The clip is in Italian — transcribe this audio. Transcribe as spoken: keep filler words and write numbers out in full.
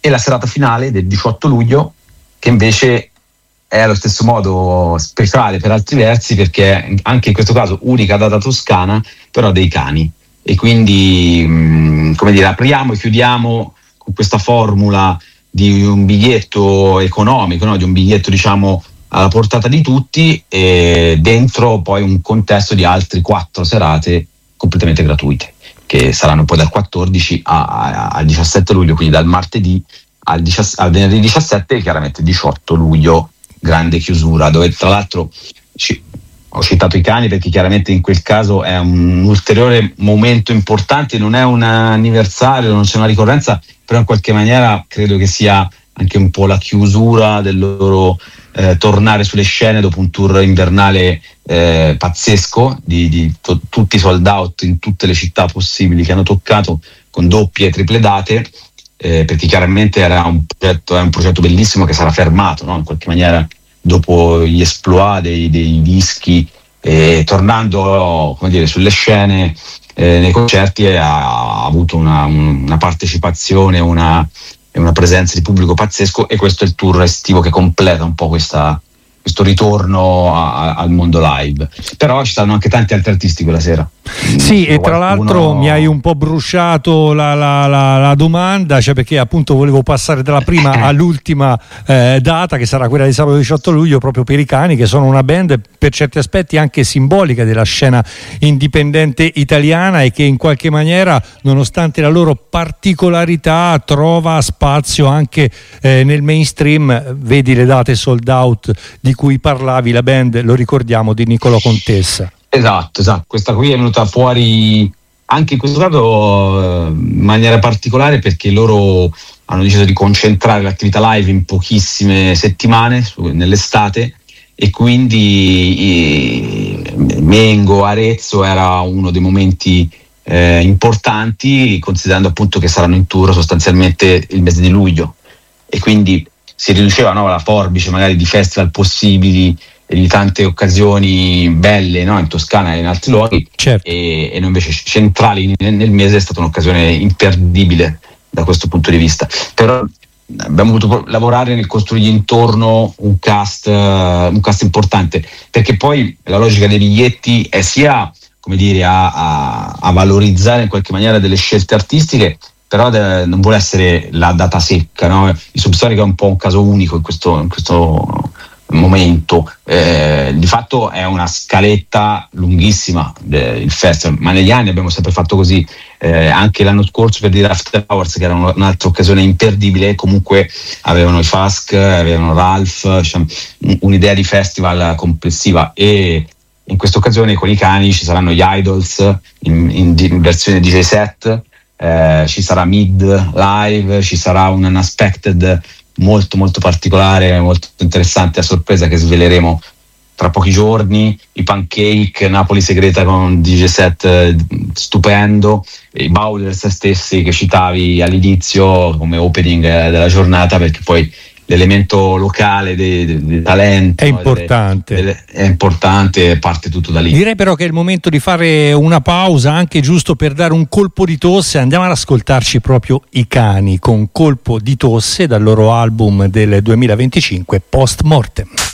e la serata finale del diciotto luglio, che invece è allo stesso modo speciale per altri versi, perché anche in questo caso unica data toscana, però dei cani. E quindi mh, come dire, apriamo e chiudiamo con questa formula di un biglietto economico, no? Di un biglietto diciamo alla portata di tutti, e dentro poi un contesto di altri quattro serate completamente gratuite, che saranno poi dal quattordici al diciassette luglio, quindi dal martedì al, diciassette, al venerdì diciassette, e chiaramente diciotto luglio grande chiusura, dove tra l'altro ci, ho citato i cani perché chiaramente in quel caso è un ulteriore momento importante, non è un anniversario, non c'è una ricorrenza, però in qualche maniera credo che sia anche un po' la chiusura del loro eh, tornare sulle scene dopo un tour invernale eh, pazzesco, di, di to- tutti sold out in tutte le città possibili che hanno toccato, con doppie e triple date, eh, perché chiaramente era un progetto, è un progetto bellissimo che sarà fermato, no? In qualche maniera dopo gli exploit dei, dei dischi, e tornando come dire, sulle scene, eh, nei concerti, ha, ha avuto una, una partecipazione, una una presenza di pubblico pazzesco, e questo è il tour estivo che completa un po' questa, questo ritorno a, a, al mondo live. Però ci stanno anche tanti altri artisti quella sera. Sì, e tra l'altro mi hai un po' bruciato la, la, la, la domanda, cioè perché appunto volevo passare dalla prima all'ultima eh, data, che sarà quella di sabato diciotto luglio, proprio per i cani, che sono una band per certi aspetti anche simbolica della scena indipendente italiana, e che in qualche maniera, nonostante la loro particolarità, trova spazio anche eh, nel mainstream. Vedi le date sold out di cui parlavi, la band, lo ricordiamo, di Niccolò Contessa. Esatto, esatto. Questa qui è venuta fuori anche in questo caso in maniera particolare, perché loro hanno deciso di concentrare l'attività live in pochissime settimane, su, nell'estate, e quindi eh, Mengo, Arezzo era uno dei momenti eh, importanti, considerando appunto che saranno in tour sostanzialmente il mese di luglio, e quindi si riduceva, no, la forbice magari di festival possibili e di tante occasioni belle, no, in Toscana e in altri luoghi, certo. e, e noi invece centrali nel, nel mese. È stata un'occasione imperdibile da questo punto di vista. Però abbiamo voluto lavorare nel costruire intorno un cast, uh, un cast importante, perché poi la logica dei biglietti è sia, come dire, a, a, a valorizzare in qualche maniera delle scelte artistiche, però de, non vuole essere la data secca, no? Il Subsonica è un po' un caso unico in questo, in questo momento. Eh, di fatto è una scaletta lunghissima eh, il festival, ma negli anni abbiamo sempre fatto così. Eh, anche l'anno scorso per dire After Hours, che era un'altra occasione imperdibile, comunque avevano i Fask, avevano Ralph, diciamo, un'idea di festival complessiva, e in questa occasione con i cani ci saranno gli Idols in, in, in versione D J set, eh, ci sarà Mid live, ci sarà un Unexpected molto molto particolare, molto interessante, a sorpresa, che sveleremo tra pochi giorni, i Pancake, Napoli Segreta con un D J set stupendo, i Bowlers stessi che citavi all'inizio come opening della giornata, perché poi l'elemento locale del talento è importante, delle, delle, è importante, parte tutto da lì. Direi però che è il momento di fare una pausa, anche giusto per dare un colpo di tosse. Andiamo ad ascoltarci proprio i Cani con Colpo di tosse, dal loro album del duemilaventicinque, Post Mortem.